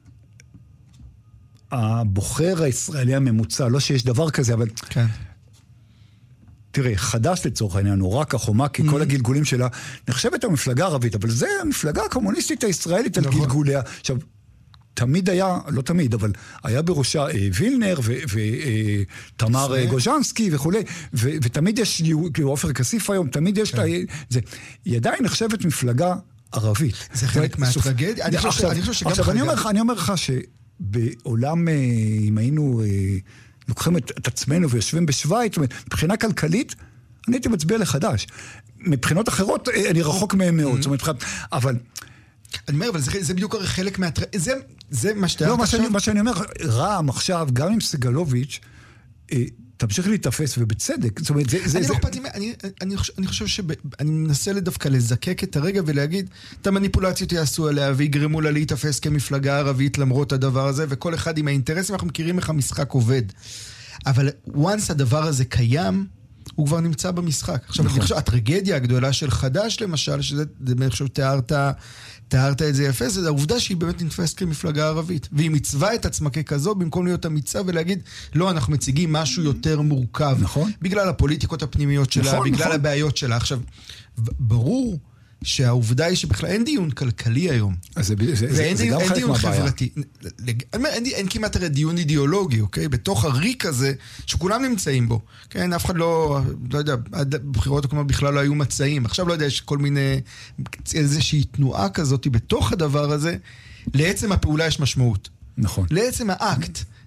הבוחר הישראלי הממוצע, לא שיש דבר כזה, אבל... כן. תראה, חד"ש לצורך העניין, או רק החומה, כי כל הגלגולים שלה, נחשבת המפלגה הערבית, אבל זה המפלגה הקומוניסטית הישראלית על גלגוליה. עכשיו, תמיד היה, לא תמיד, אבל היה בראשה וילנר ותמר גוז'נסקי וכו', ותמיד יש, כאילו עופר כסיף היום, תמיד יש, היא עדיין נחשבת מפלגה ערבית. זה חלק מהטרגדיה? אני חושב שגם עכשיו, אני אומר לך שבעולם, אם היינו לוקחים את עצמנו ויושבים בשוויץ, מבחינה כלכלית, אני הייתי מצביע לחדש. מבחינות אחרות, אני רחוק מהם מאוד, זאת אומרת, אבל... אני אומר, אבל זה בדיוק הרי חלק זה מה שאתה... לא, מה שאני אומר, רעם עכשיו, גם עם סגלוביץ', תמשיך להתאפס, ובצדק. זאת אומרת, אני חושב שאני מנסה דווקא לזקק את הרגע ולהגיד, את המניפולציות יעשו עליה, ויגרמו לה להתאפס כמפלגה ערבית למרות הדבר הזה, וכל אחד עם האינטרסים, אנחנו מכירים איך המשחק עובד. אבל once הדבר הזה קיים, הוא כבר נמצא במשחק. עכשיו, אני חושב, הטרגדיה הגדולה של חד"ש, למשל, שזה, אני חושב, תיארת את זה יפה, זה העובדה שהיא באמת נתפסת כמפלגה ערבית. והיא מצווה את עצמה ככזו, במקום להיות אמיצה ולהגיד, לא, אנחנו מציגים משהו יותר מורכב. נכון. בגלל הפוליטיקות הפנימיות שלה, נכון, בגלל נכון. הבעיות שלה. עכשיו, ברור שהעובדה היא שבכלל אין דיון כלכלי היום. זה גם חלק דיון מהבעיה. חברתי. אין כמעט הרי דיון אידיאולוגי, אוקיי? בתוך הריק הזה, שכולם נמצאים בו. כן, אף אחד לא יודע, הבחירות כמו בכלל לא היו מצעים. עכשיו לא יודע, יש כל מיני, איזושהי תנועה כזאת בתוך הדבר הזה, לעצם הפעולה יש משמעות. נכון. לעצם האקט.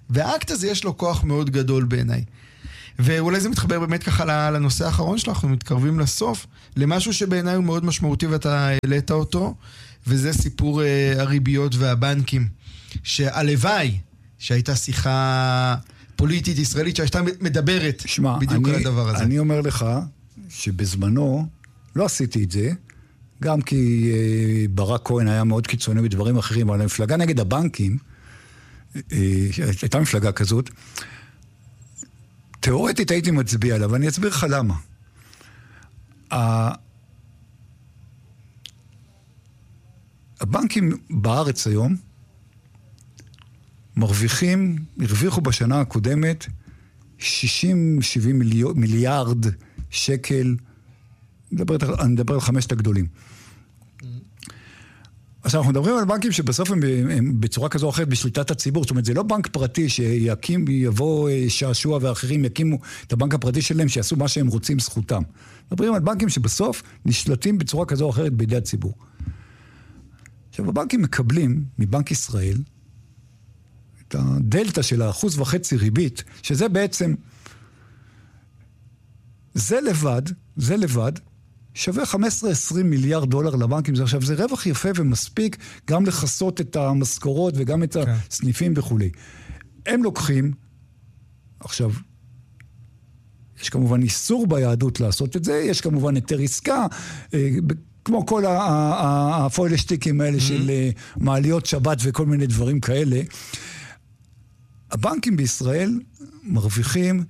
והאקט הזה יש לו כוח מאוד גדול בעיניי. ואולי זה מתחבר באמת ככה לנושא האחרון שלך, אנחנו מתקרבים לסוף, למשהו שבעיניי הוא מאוד משמעותי ואתה העלית אותו, וזה סיפור הריביות והבנקים. שהלוואי שהייתה שיחה פוליטית ישראלית שהייתה מדברת בדיוק על הדבר הזה. אני אומר לך שבזמנו לא עשיתי את זה, גם כי ברק כהן היה מאוד קיצוני בדברים אחרים, אבל המפלגה נגד הבנקים, הייתה מפלגה כזאת, תיאורטית הייתי מצביע עליו, ואני אסביר לך למה. הבנקים בארץ היום הרוויחו בשנה הקודמת 60-70 מיליארד שקל, אני מדבר על 5 הגדולים. עכשיו, אנחנו מדברים על בנקים שבסוף הם בצורה כזו או אחרת בשליטת הציבור. זאת אומרת, זה לא בנק פרטי יבוא שעשוע ואחרים יקימו את הבנק הפרטי שלהם, שיעשו מה שהם רוצים זכותם. מדברים על בנקים שבסוף נשלטים בצורה כזו או אחרת בידי הציבור. עכשיו, הבנקים מקבלים מבנק ישראל את הדלטה של 1.5% ריבית, שזה בעצם, זה לבד, שווה 15-20 מיליארד דולר לבנקים. עכשיו, זה רווח יפה ומספיק גם לחסות את המשכורות וגם את הסניפים וכו'. הם לוקחים, עכשיו, יש כמובן איסור ביהדות לעשות את זה, יש כמובן היתר עסקה, כמו כל הפוילשטיקים האלה של מעליות שבת וכל מיני דברים כאלה. הבנקים בישראל מרוויחים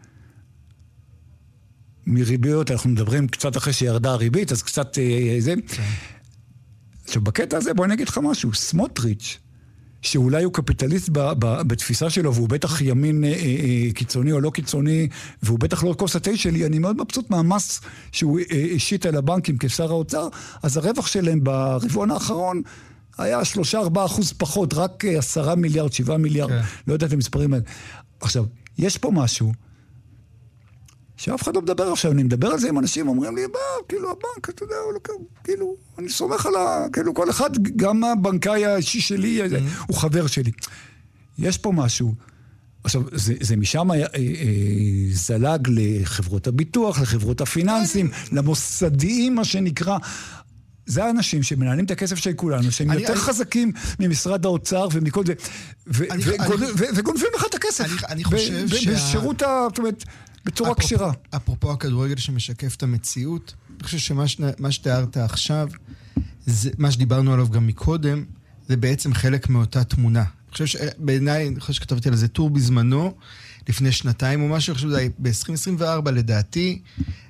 מריביות, אנחנו מדברים קצת אחרי שירדה הריבית, אז קצת זה. עכשיו, בקטע הזה, בוא נגיד לך משהו, סמוטריץ', שאולי הוא קפיטליסט בתפיסה שלו, והוא בטח ימין קיצוני או לא קיצוני, והוא בטח לא כוס התה שלי, אני מאוד מבסוט מהמס שהוא השית על הבנקים כשר האוצר, אז הרווח שלהם ברבעון האחרון היה 3-4% פחות, רק 10 מיליארד, 7 מיליארד, לא יודעת המספרים האלה. עכשיו, יש פה משהו, שאף אחד לא מדבר עכשיו, אני מדבר על זה עם אנשים, אומרים לי, כאילו הבנק, אתה יודע, כאילו, אני סומך על כאילו כל אחד, גם הבנקאי האישי שלי, הוא חבר שלי. יש פה משהו, עכשיו, זה משם זלג לחברות הביטוח, לחברות הפיננסים, למוסדיים, מה שנקרא, זה האנשים שמנהלים את הכסף של כולנו, שהם יותר חזקים ממשרד האוצר ומכל זה, וגונבים לך את הכסף. אני חושב בשירות, זאת אומרת, בצורה קשירה. אפרופו הכדורגל שמשקף את המציאות, אני חושב שמה שתיארת עכשיו, מה שדיברנו עליו גם מקודם, זה בעצם חלק מאותה תמונה. אני חושב שבעיניי, אני חושב שכתבתי על זה טור בזמנו, לפני שנתיים או משהו, אני חושב שזה ב-2024 לדעתי,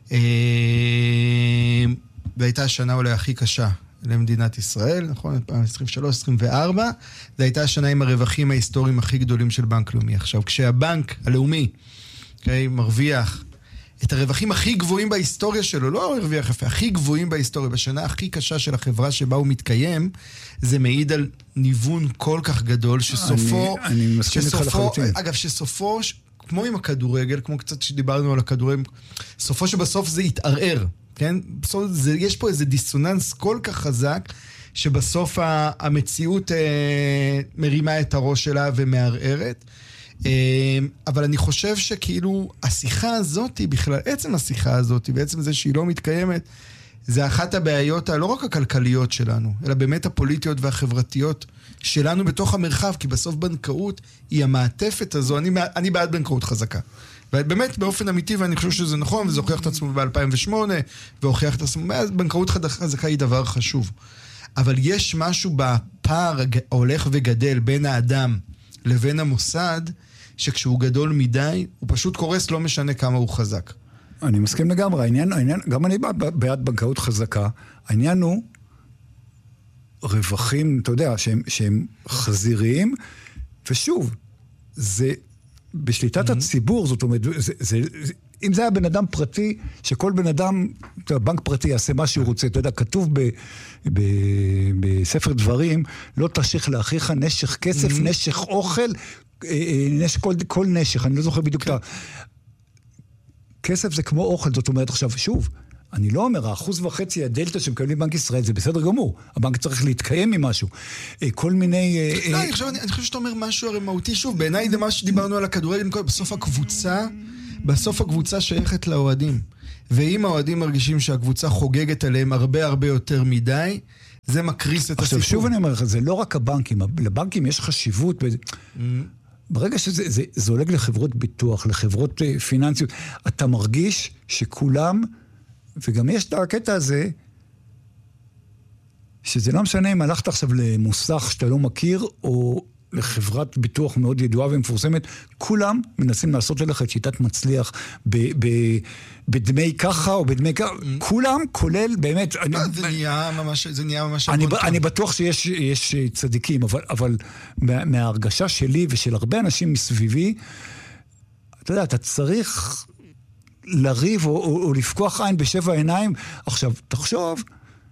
והייתה השנה אולי הכי קשה למדינת ישראל, נכון? 23-24, זו הייתה השנה עם הרווחים ההיסטוריים הכי גדולים של בנק לאומי. עכשיו, כשהבנק הלאומי, מרוויח את הרווחים הכי גבוהים בהיסטוריה שלו, לא הרוויח יפה, הכי גבוהים בהיסטוריה, בשנה הכי קשה של החברה שבה הוא מתקיים, זה מעיד על ניוון כל כך גדול, שסופו, אני מסכים איתך לחלוטין. אגב, שסופו, כמו עם הכדורגל, כמו קצת שדיברנו על הכדורגל, סופו שבסוף זה יתערער, כן? בסוף יש פה איזה דיסוננס כל כך חזק, שבסוף המציאות מרימה את הראש שלה ומערערת, אבל אני חושב שכאילו השיחה הזאת, בכלל עצם השיחה הזאת, בעצם זה שהיא לא מתקיימת, זה אחת הבעיות הלא רק הכלכליות שלנו, אלא באמת הפוליטיות והחברתיות שלנו בתוך המרחב, כי בסוף בנקאות היא המעטפת הזו, אני בעד בנקאות חזקה. באמת באופן אמיתי, ואני חושב שזה נכון, וזה הוכיח את עצמו ב-2008, והוכיח את עצמו, בנקאות חזקה היא דבר חשוב. אבל יש משהו בפער ההולך וגדל בין האדם לבין המוסד, שכשהוא גדול מדי, הוא פשוט קורס, לא משנה כמה הוא חזק. אני מסכים לגמרי. העניין, גם אני בעד בנקאות חזקה. העניין הוא רווחים, אתה יודע, שהם חזיריים, ושוב, זה בשליטת הציבור, זאת אומרת, אם זה היה בן אדם פרטי, שכל בן אדם, בנק פרטי יעשה מה שהוא רוצה, אתה יודע, כתוב בספר דברים, לא תשך לאחיך נשך כסף, נשך אוכל, כל נשך, אני לא זוכר בדיוק את כסף זה כמו אוכל, זאת אומרת עכשיו, שוב, אני לא אומר, 1.5% הדלטה שמקבלים בנק ישראל, זה בסדר גמור. הבנק צריך להתקיים ממשהו. כל מיני... לא, אני חושב שאתה אומר משהו הרי מהותי. שוב, בעיניי זה מה שדיברנו על הכדורגל, בסוף הקבוצה שייכת לאוהדים. ואם האוהדים מרגישים שהקבוצה חוגגת עליהם הרבה הרבה יותר מדי, זה מקריס את הסיפור. עכשיו, שוב אני אומר לך, זה לא רק הבנקים. לבנקים יש חשיבות... ברגע שזה זולג לחברות ביטוח, לחברות פיננסיות, אתה מרגיש שכולם, וגם יש את הקטע הזה, שזה לא משנה אם הלכת עכשיו למוסך שאתה לא מכיר, או לחברת ביטוח מאוד ידועה ומפורסמת, כולם מנסים לעשות לך את שיטת מצליח בדמי ככה או בדמי ככה, כולם כולל באמת... זה נהיה ממש... אני בטוח שיש צדיקים, אבל מההרגשה שלי ושל הרבה אנשים מסביבי, אתה יודע, אתה צריך לריב או לפקוח עין בשבע עיניים. עכשיו, תחשוב...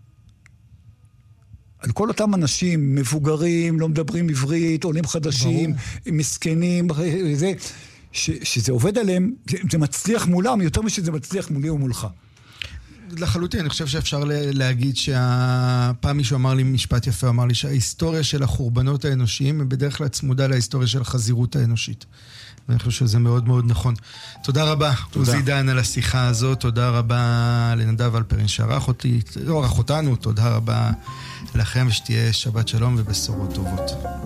על כל אותם אנשים מבוגרים, לא מדברים עברית, עולים חדשים, מסכנים, שזה עובד עליהם, זה מצליח מולם, יותר משזה מצליח מולי ומולך. לחלוטין, אני חושב שאפשר להגיד שהפעם מישהו אמר לי משפט יפה, אמר לי שההיסטוריה של החורבנות האנושיים היא בדרך כלל צמודה להיסטוריה של החזירות האנושית. ואני חושב שזה מאוד מאוד נכון. תודה רבה, עוזי דן, על השיחה הזאת. תודה רבה לנדב אלפרין שערך אותי, לא ערך אותנו. תודה רבה לכם, ושתהיה שבת שלום ובשורות טובות.